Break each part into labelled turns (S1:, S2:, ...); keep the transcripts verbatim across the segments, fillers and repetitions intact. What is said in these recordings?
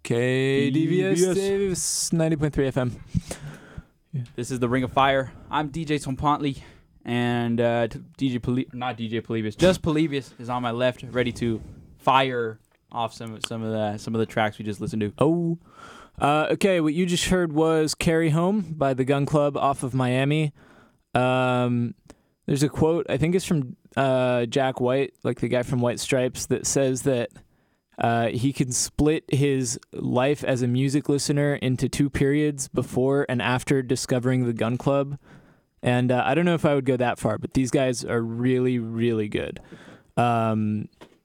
S1: K D V S Davis, ninety point three F M.
S2: Yeah. This is the Ring of Fire. I'm D J Tom Pontley, and uh, D J Poli- not D J Polybius, just Polybius is on my left, ready to fire off some some of the some of the tracks we just listened to.
S1: Oh, uh, okay. What you just heard was "Carry Home" by the Gun Club off of Miami. Um, there's a quote, I think it's from uh, Jack White, like the guy from White Stripes, that says that uh, he can split his life as a music listener into two periods, before and after discovering the Gun Club. And uh, I don't know if I would go that far, but these guys are really, really good. Um,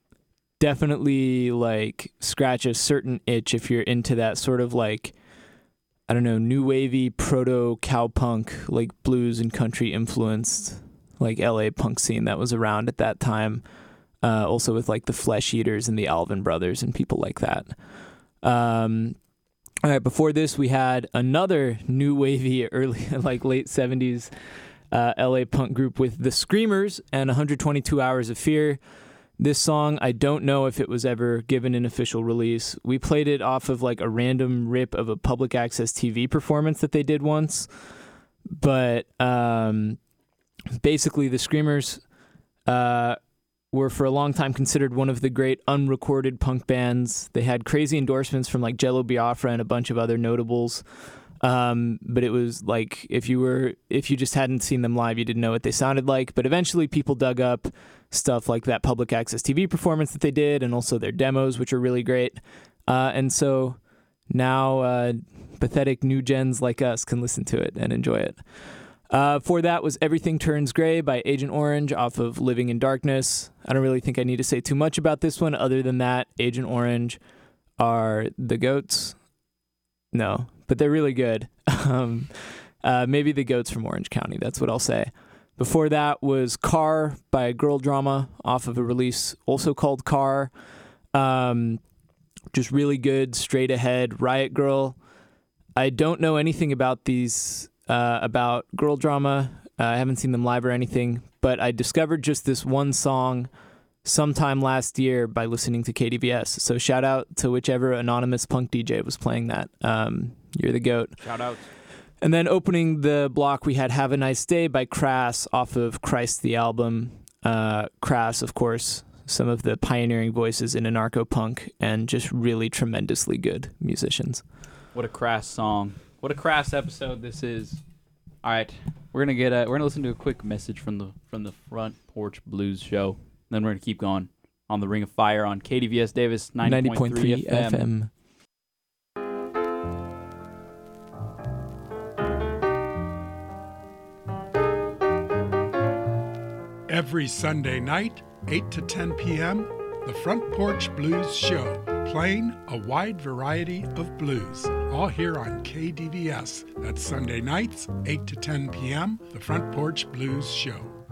S1: definitely like scratch a certain itch if you're into that sort of like, I don't know, new wavy proto cowpunk, like blues and country influenced, like L A punk scene that was around at that time. Uh, also with like the Flesh Eaters and the Alvin Brothers and people like that. Um, all right, before this we had another new wavy early, like late seventies uh, L A punk group with The Screamers and one hundred twenty-two Hours of Fear. This song, I don't know if it was ever given an official release. We played it off of like a random rip of a public access T V performance that they did once. But um, basically, the Screamers uh, were for a long time considered one of the great unrecorded punk bands. They had crazy endorsements from like Jello Biafra and a bunch of other notables. Um, but it was like, if you were, if you just hadn't seen them live, you didn't know what they sounded like. But eventually people dug up stuff like that public access T V performance that they did, and also their demos, which are really great. Uh, and so now uh, pathetic new gens like us can listen to it and enjoy it. Uh, for that was Everything Turns Gray by Agent Orange off of Living in Darkness. I don't really think I need to say too much about this one other than that Agent Orange are the goats. No, but they're really good. um, uh, maybe the goats from Orange County, that's what I'll say. Before that was Car by Girl Drama off of a release also called Car. Um, just really good, straight ahead, Riot Girl. I don't know anything about these, uh, about Girl Drama. Uh, I haven't seen them live or anything, but I discovered just this one song sometime last year by listening to K D V S. So shout out to whichever anonymous punk D J was playing that. Um, you're the goat.
S2: Shout out.
S1: And then opening the block, we had Have a Nice Day by Crass off of Christ the Album. Uh, Crass, of course, some of the pioneering voices in anarcho-punk and just really tremendously good musicians.
S2: What a Crass song. What a Crass episode this is. All right, we're gonna get a, we're gonna listen to a quick message from the from the Front Porch Blues Show. Then we're gonna keep going on the Ring of Fire on K D V S Davis ninety point three F M.
S3: Every Sunday night, eight to ten p.m., the Front Porch Blues Show, playing a wide variety of blues, all here on K D V S. That's Sunday nights, eight to ten p.m., the Front Porch Blues Show.